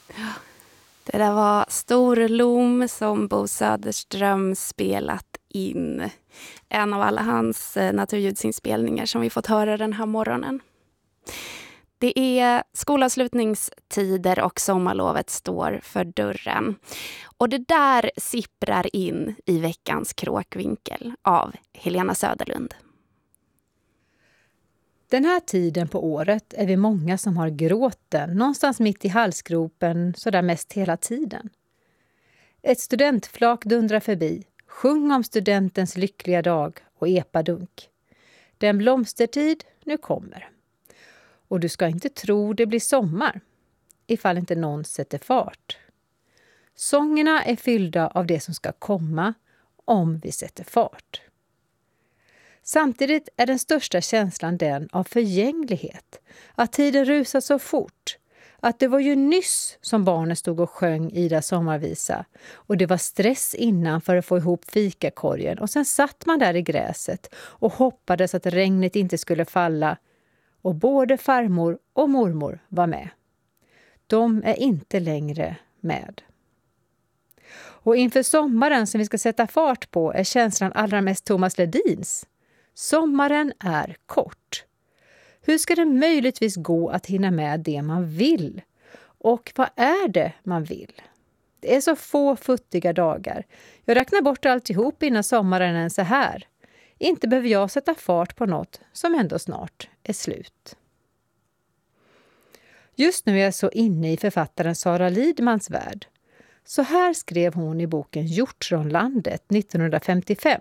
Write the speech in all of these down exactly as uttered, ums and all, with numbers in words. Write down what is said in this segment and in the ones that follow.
Det där var Storlom som Bo Söderström spelat in. En av alla hans naturljudsinspelningar som vi fått höra den här morgonen. Det är skolavslutningstider och sommarlovet står för dörren. Och det där sipprar in i veckans kråkvinkel av Helena Söderlund. Den här tiden på året är vi många som har gråten någonstans mitt i halsgropen så där mest hela tiden. Ett studentflak dundrar förbi, sjung om studentens lyckliga dag och epadunk. Den blomstertid nu kommer. Och du ska inte tro det blir sommar, ifall inte någon sätter fart. Sångerna är fyllda av det som ska komma om vi sätter fart. Samtidigt är den största känslan den av förgänglighet. Att tiden rusar så fort. Att det var ju nyss som barnen stod och sjöng Ida sommarvisa. Och det var stress innan för att få ihop fikakorgen. Och sen satt man där i gräset och hoppades att regnet inte skulle falla. Och både farmor och mormor var med. De är inte längre med. Och inför sommaren som vi ska sätta fart på är känslan allra mest Thomas Ledins. Sommaren är kort. Hur ska det möjligtvis gå att hinna med det man vill? Och vad är det man vill? Det är så få futtiga dagar. Jag räknar bort alltihop innan sommaren är så här. Inte behöver jag sätta fart på något som ändå snart är slut. Just nu är jag så inne i författaren Sara Lidmans värld. Så här skrev hon i boken Hjortronlandet nittonhundrafemtiofem.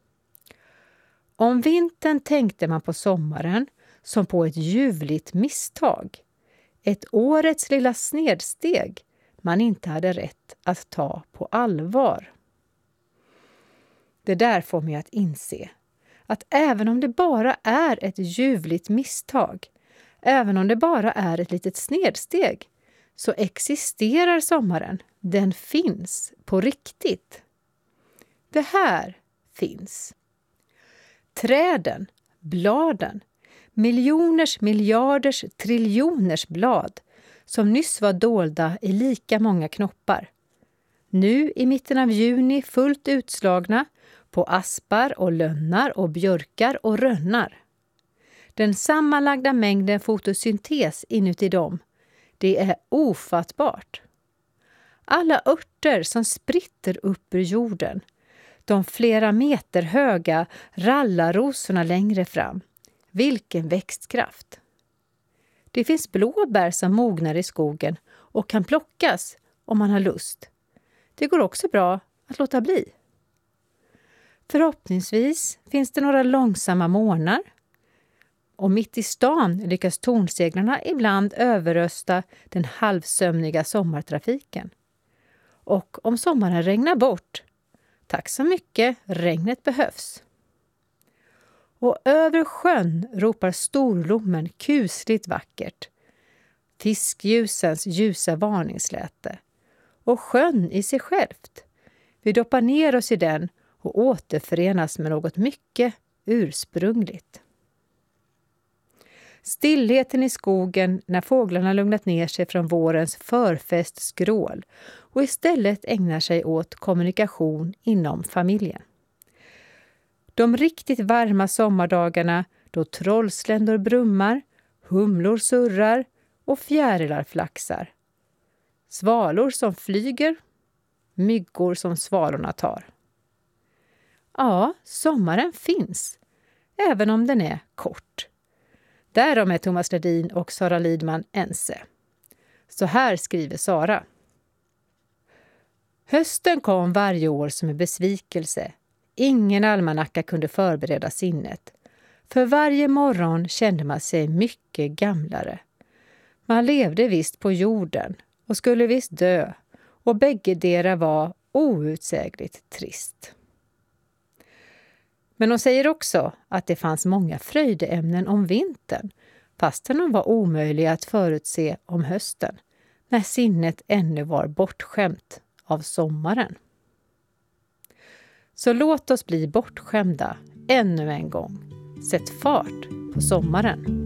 Om vintern tänkte man på sommaren som på ett ljuvligt misstag. Ett årets lilla snedsteg man inte hade rätt att ta på allvar. Det där får mig att inse att även om det bara är ett ljuvligt misstag, även om det bara är ett litet snedsteg, så existerar sommaren. Den finns på riktigt. Det här finns. Träden, bladen, miljoners, miljarders, triljoners blad som nyss var dolda i lika många knoppar. Nu i mitten av juni fullt utslagna på aspar och lönnar och björkar och rönnar. Den sammanlagda mängden fotosyntes inuti dem, det är ofattbart. Alla örter som spritter upp ur jorden, de flera meter höga rallarrosorna längre fram. Vilken växtkraft! Det finns blåbär som mognar i skogen och kan plockas om man har lust. Det går också bra att låta bli. Förhoppningsvis finns det några långsamma månar. Och mitt i stan lyckas tornseglarna ibland överrösta den halvsömniga sommartrafiken. Och om sommaren regnar bort, tack så mycket, regnet behövs. Och över sjön ropar storlommen kusligt vackert. Fiskljusens ljusa varningsläte. Och sjön i sig självt. Vi doppar ner oss i den och återförenas med något mycket ursprungligt. Stillheten i skogen när fåglarna lugnat ner sig från vårens förfest skrål och istället ägnar sig åt kommunikation inom familjen. De riktigt varma sommardagarna då trollsländor brummar, humlor surrar och fjärilar flaxar. Svalor som flyger, myggor som svalorna tar. Ja, sommaren finns, även om den är kort. Därom är Thomas Ledin och Sara Lidman ense. Så här skriver Sara. Hösten kom varje år som en besvikelse. Ingen almanacka kunde förbereda sinnet. För varje morgon kände man sig mycket gamlare. Man levde visst på jorden och skulle visst dö. Och bägge dera var outsägligt trist. Men hon säger också att det fanns många fröjdeämnen om vintern, fastän de var omöjliga att förutse om hösten, när sinnet ännu var bortskämt av sommaren. Så låt oss bli bortskämda ännu en gång. Sätt fart på sommaren.